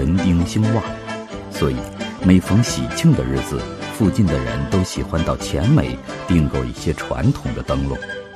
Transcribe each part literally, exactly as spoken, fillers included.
人丁兴旺，所以每逢喜庆的日子，附近的人都喜欢到前美订购一些传统的灯笼。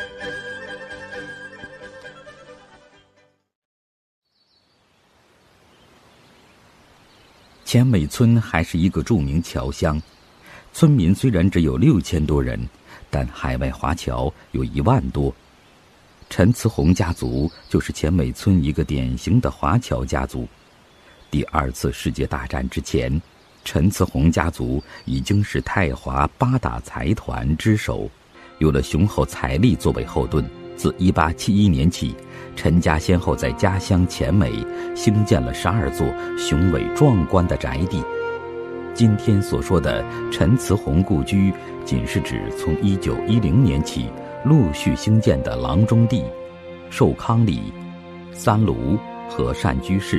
前美村还是一个著名侨乡，村民虽然只有六千多人，但海外华侨有一万多。陈慈洪家族就是前美村一个典型的华侨家族。第二次世界大战之前，陈慈洪家族已经是泰华八大财团之首，有了雄厚财力作为后盾。自一八七一年起，陈家先后在家乡前美兴建了十二座雄伟壮观的宅地。今天所说的陈慈洪故居，仅是指从一九一零年起陆续兴建的郎中地、寿康里、三庐和善居室。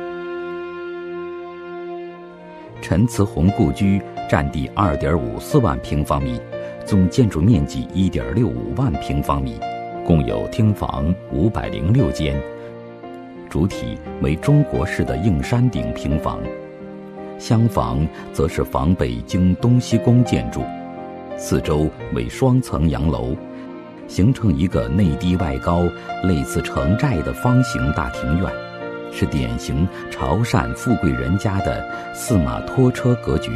陈慈洪故居占地 二点五四万平方米，总建筑面积 一点六五万平方米，共有厅房五百零六间，主体为中国式的硬山顶平房，厢房则是仿北京东西宫建筑，四周为双层洋楼，形成一个内低外高、类似城寨的方形大庭院，是典型潮汕富贵人家的四马拖车格局。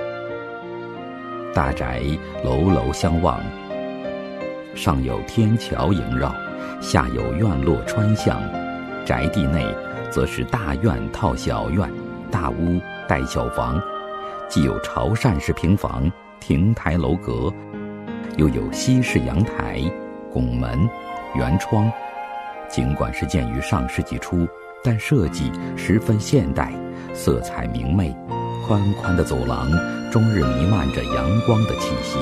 大宅楼楼相望，上有天桥萦绕，下有院落穿巷，宅地内则是大院套小院，大屋带小房，既有潮汕式平房、亭台楼阁，又有西式阳台、拱门、圆窗。尽管是建于上世纪初，但设计十分现代，色彩明媚，宽宽的走廊终日弥漫着阳光的气息。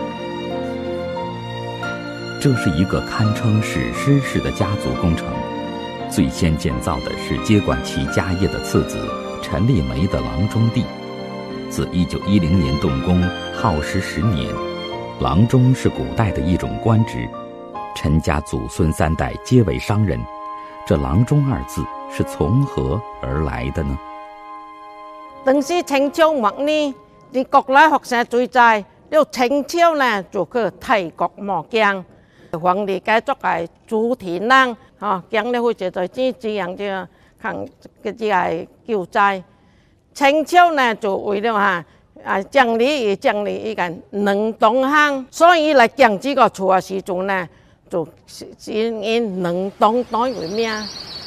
这是一个堪称史诗式的家族工程。最先建造的是接管其家业的次子陈立梅的郎中地，自一九一零年动工，耗时十年。郎中是古代的一种官职，陈家祖孙三代皆为商人，这郎中二字是从何而来的呢？ 當時清朝末年，啲國內學生最在，了清朝呢就去泰國磨鏡，皇帝改作係主題人，嚇鏡咧會覺得這這樣嘅看嘅只係救災。清朝呢就為了嚇啊獎勵獎勵一個能東行，所以嚟講這個厝嘅時陣呢，就以能東當為名。